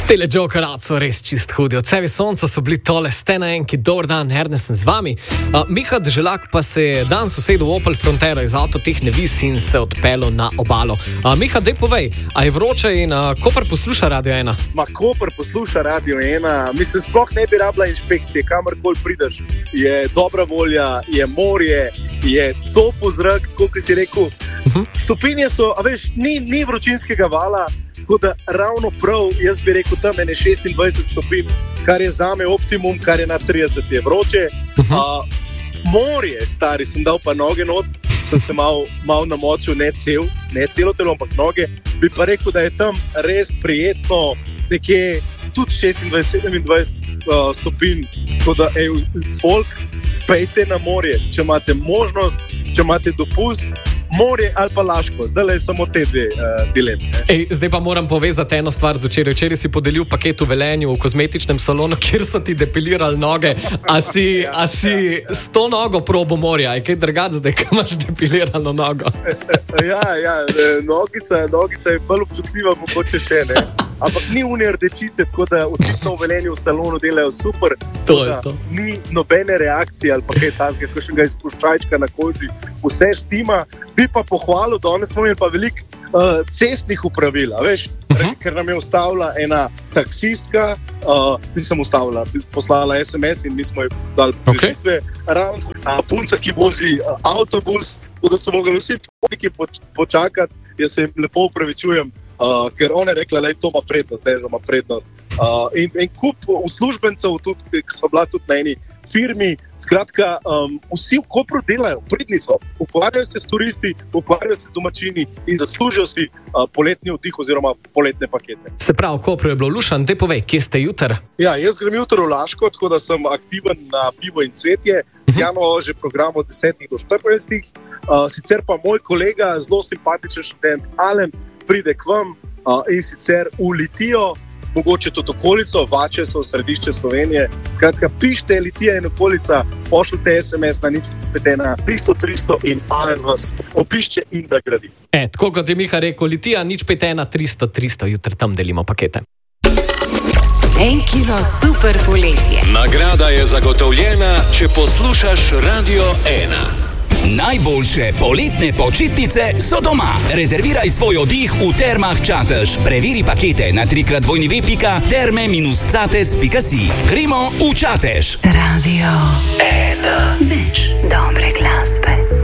Tele Jokerat so res čist hudi. Od sebe sonca so bili tole Stena Enki, dober dan, Ernest z vami. Miha Deželak pa se je dan sosedil v Opel Frontero iz avtotehne vis in se odpeljal na obalo. Miha, dej povej, a je vroče in Koper posluša Radio 1? Koper posluša Radio 1. Mislim, sploh ne bi rabila inšpekcije, kamorkoli prideš. Je dobra volja, je morje, je topo zrak, tako kot si rekel. Stopinje so, a veš, ni vročinskega vala. Tako da ravno prav, jaz bi rekel tam 26 stopinj, kar je zame optimum, kar je na 30 je vroče. Morje, stari, sem dal pa noge not, sem se mal namočil, ne celo telo, ampak noge. Bi pa rekel, da je tam res prijetno, nekje tudi 26-27 stopinj. Tako da, folk, pejte na morje, če imate možnost, če imate dopust, morje ali pa Laško. Zdaj je samo te dve dileme. Zdaj pa moram povezati eno stvar z včeraj. Včeraj si podelil paket v Velenju v kozmetičnem salonu, kjer so ti depilirali noge. A si s to nogo probo morja? Je kaj drugače zdaj, ko imaš depilirano nogo? Nogica je bolj občutljiva, mogoče še ne. Ampak ni unije rdečice, tako da očitno v Velenju v salonu delajo super. To je to. Ni nobene reakcije ali pa kaj tazga, kakšnega izpuščajčka na koži. Vse štima. Bi pa pohvalil, danes smo imeli pa veliko cestnih upravil, veš, ker nam je ustavila ena taksistka, nisem ustavila, poslala SMS in mi smo ji dali prišitve. Ravno punca, ki vozi avtobus, da so mogli vsi potniki počakati, jaz se jim lepo upravičujem, ker ona je rekla, da to ima prednost. In kup uslužbencev, tudi, ki so bila tudi na eni firmi. Skratka, vsi v Kopru delajo, pridni so, ukvarjajo se s turisti, ukvarjajo se s domačini in zaslužijo si poletni vdih oziroma poletne pakete. Se pravi, v Kopru je bilo lušan, te povej, kje ste jutr? Ja, jaz grem jutr v Laško, tako da sem aktiven na Pivo in cvetje, z Jano že program od 10 do 14. Sicer pa moj kolega, zelo simpatičen študent Alen, pride k vam in sicer v Litijo, mogoče tudi okolico, Vače so središče Slovenije. Skratka, pišite Litija in okolica, pošljite SMS na 051-300-300 in Alen vas opišče in da gradi. Tako kot je Miha rekel, Litija 051-300-300, jutri tam delimo pakete. 1 kilo super poletje. Nagrada je zagotovljena, če poslušaš Radio 1. Najboljše poletne počitnice so doma. Rezerviraj svoj oddih v Termah Čatež. Preveri pakete na www.terme-cates.si. Gremo v Čatež. Radio 1. Več dobre glasbe.